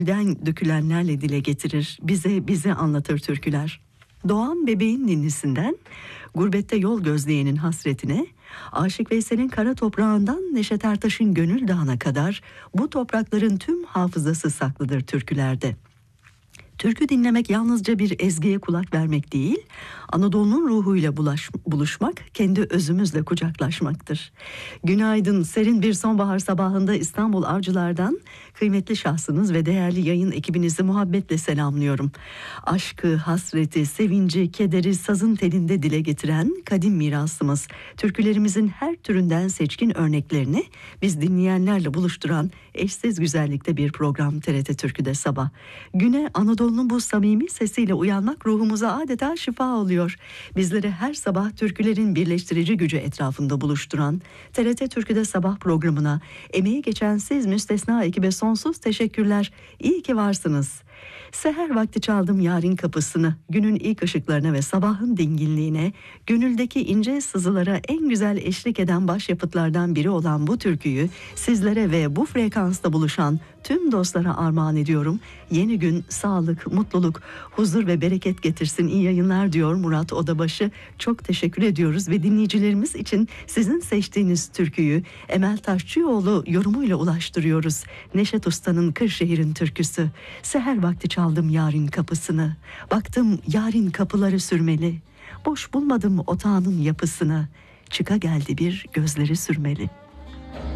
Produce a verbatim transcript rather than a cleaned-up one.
Den dökülenlerle dile getirir, bize bizi anlatır türküler. Doğan bebeğin ninnisinden, gurbette yol gözleyenin hasretine, Aşık Veysel'in kara toprağından Neşet Ertaş'ın Gönül Dağı'na kadar bu toprakların tüm hafızası saklıdır türkülerde. Türkü dinlemek yalnızca bir ezgiye kulak vermek değil, Anadolu'nun ruhuyla bulaş, buluşmak, kendi özümüzle kucaklaşmaktır. Günaydın, serin bir sonbahar sabahında İstanbul Avcılar'dan kıymetli şahsınız ve değerli yayın ekibinizi muhabbetle selamlıyorum. Aşkı, hasreti, sevinci, kederi sazın telinde dile getiren kadim mirasımız, türkülerimizin her türünden seçkin örneklerini biz dinleyenlerle buluşturan eşsiz güzellikte bir program T R T Türkü'de sabah. Güne Anadolu'nun bu samimi sesiyle uyanmak ruhumuza adeta şifa oluyor. Bizleri her sabah türkülerin birleştirici gücü etrafında buluşturan T R T Türkü'de sabah programına emeği geçen siz müstesna ekibe sonsuz teşekkürler. İyi ki varsınız. Seher vakti çaldım yarın kapısını, günün ilk ışıklarına ve sabahın dinginliğine, gönüldeki ince sızılara en güzel eşlik eden başyapıtlardan biri olan bu türküyü sizlere ve bu frekansta buluşan tüm dostlara armağan ediyorum. Yeni gün sağlık, mutluluk, huzur ve bereket getirsin. İyi yayınlar diyor Murat Odabaşı. Çok teşekkür ediyoruz ve dinleyicilerimiz için sizin seçtiğiniz türküyü Emel Taşçıoğlu yorumuyla ulaştırıyoruz. Neşet Usta'nın Kırşehir'in türküsü. Seher vakti çaldım yarın kapısını, baktım yarın kapıları sürmeli, boş bulmadım otağının yapısını, çıka geldi bir gözleri sürmeli.